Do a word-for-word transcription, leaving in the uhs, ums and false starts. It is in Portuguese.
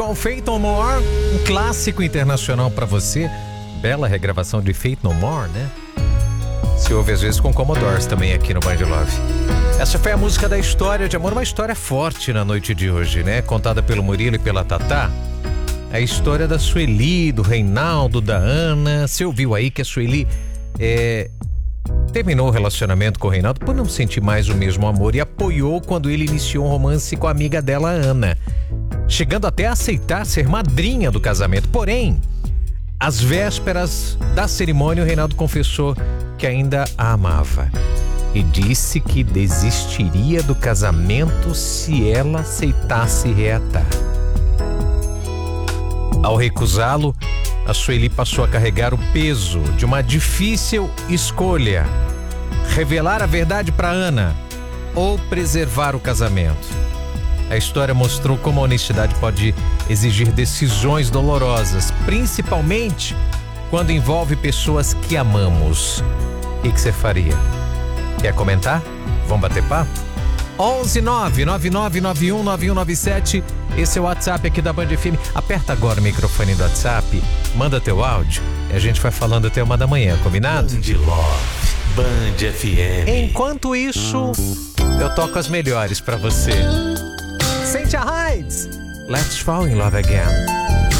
Com Faith No More, um clássico internacional pra você. Bela regravação de Faith No More, né? Se ouve às vezes com Commodores também aqui no Band Love. Essa foi a música da história de amor, uma história forte na noite de hoje, né? Contada pelo Murilo e pela Tatá. A história da Sueli, do Reinaldo, da Ana. Você ouviu aí que a Sueli é, terminou o relacionamento com o Reinaldo por não sentir mais o mesmo amor e apoiou quando ele iniciou um romance com a amiga dela, Ana, chegando até a aceitar ser madrinha do casamento. Porém, às vésperas da cerimônia, o Reinaldo confessou que ainda a amava e disse que desistiria do casamento se ela aceitasse reatar. Ao recusá-lo, a Sueli passou a carregar o peso de uma difícil escolha: revelar a verdade para Ana ou preservar o casamento. A história mostrou como a honestidade pode exigir decisões dolorosas, principalmente quando envolve pessoas que amamos. O que você faria? Quer comentar? Vamos bater papo? onze nove nove nove nove um nove um nove sete. Esse é o WhatsApp aqui da Band F M. Aperta agora o microfone do WhatsApp, manda teu áudio e a gente vai falando até uma da manhã, combinado? Band Love, Band F M. Enquanto isso, eu toco as melhores pra você. Cynthia Heights, Let's Fall in Love Again.